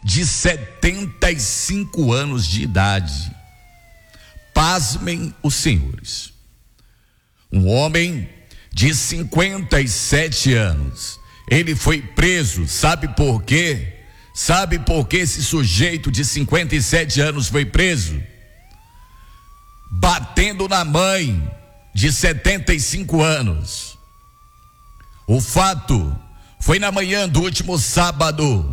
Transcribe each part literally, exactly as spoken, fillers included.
de setenta e cinco anos de idade. Pasmem os senhores. Um homem de cinquenta e sete anos. Ele foi preso, sabe por quê? Sabe por que esse sujeito de cinquenta e sete anos foi preso? Batendo na mãe de setenta e cinco anos. O fato foi na manhã do último sábado.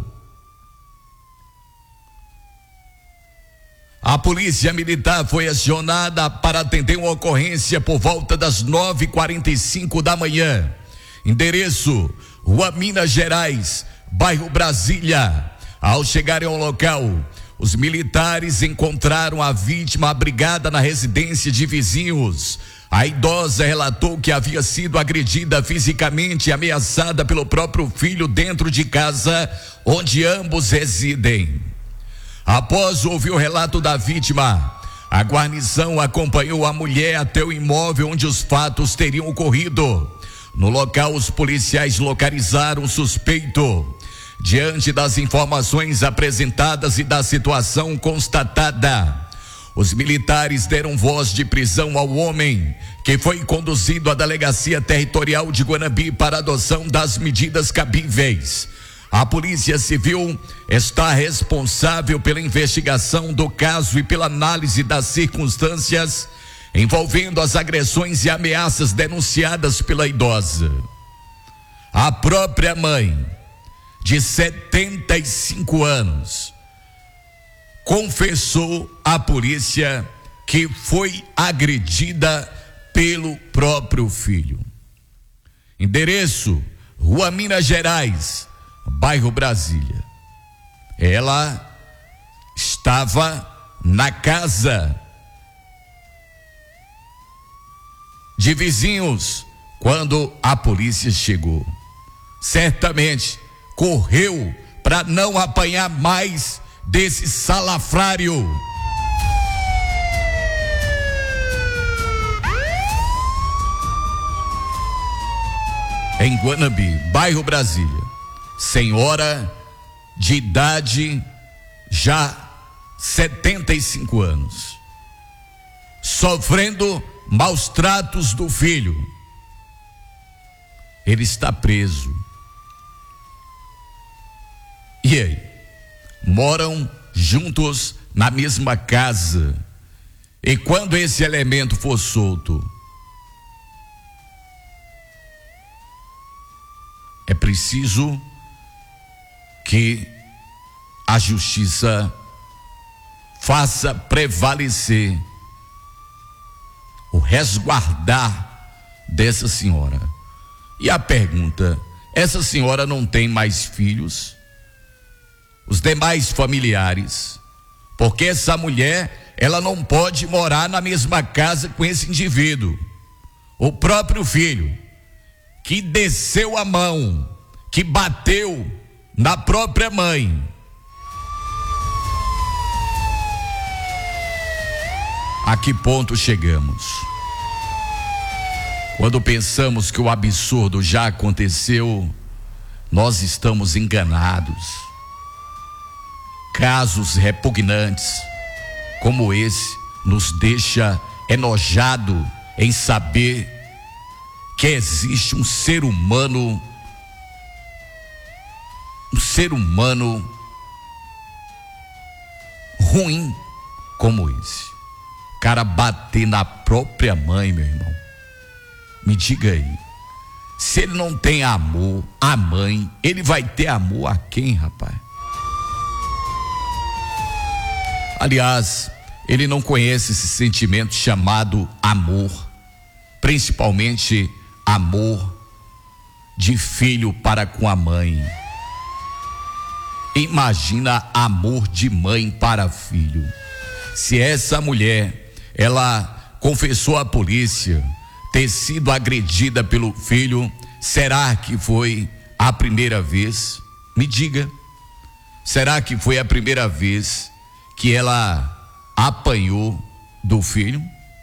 A polícia militar foi acionada para atender uma ocorrência por volta das nove e quarenta e cinco da manhã. Endereço: Rua Minas Gerais, bairro Brasília. Ao chegarem ao local, os militares encontraram a vítima abrigada na residência de vizinhos. A idosa relatou que havia sido agredida fisicamente e ameaçada pelo próprio filho dentro de casa, onde ambos residem. Após ouvir o relato da vítima, a guarnição acompanhou a mulher até o imóvel onde os fatos teriam ocorrido. No local, os policiais localizaram o suspeito. Diante das informações apresentadas e da situação constatada, os militares deram voz de prisão ao homem, que foi conduzido à Delegacia Territorial de Guanambi para adoção das medidas cabíveis. A Polícia Civil está responsável pela investigação do caso e pela análise das circunstâncias envolvendo as agressões e ameaças denunciadas pela idosa. A própria mãe, de setenta e cinco anos, confessou à polícia que foi agredida pelo próprio filho. Endereço: Rua Minas Gerais, bairro Brasília. Ela estava na casa de vizinhos quando a polícia chegou. Certamente correu para não apanhar mais desse salafrário. Em Guanambi, bairro Brasília, senhora de idade já setenta e cinco anos, sofrendo maus tratos do filho. Ele está preso. E aí? Moram juntos na mesma casa. E quando esse elemento for solto, é preciso que a justiça faça prevalecer o resguardar dessa senhora. E a pergunta: essa senhora não tem mais filhos? Os demais familiares? Porque essa mulher, ela não pode morar na mesma casa com esse indivíduo. O próprio filho, que desceu a mão, que bateu na própria mãe. A que ponto chegamos? Quando pensamos que o absurdo já aconteceu, nós estamos enganados. Casos repugnantes como esse nos deixa enojado em saber que existe um ser humano, um ser humano ruim como esse. O cara bater na própria mãe, meu irmão. Me diga aí, se ele não tem amor à mãe, ele vai ter amor a quem, rapaz? Aliás, ele não conhece esse sentimento chamado amor, principalmente amor de filho para com a mãe. Imagina amor de mãe para filho. Se essa mulher, ela confessou à polícia ter sido agredida pelo filho, será que foi a primeira vez? Me diga, será que foi a primeira vez que ela apanhou do filho?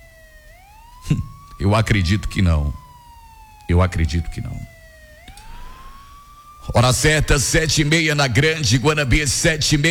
Eu acredito que não. Eu acredito que não. Hora certa, sete e meia na Grande Guanambi, sete e meia.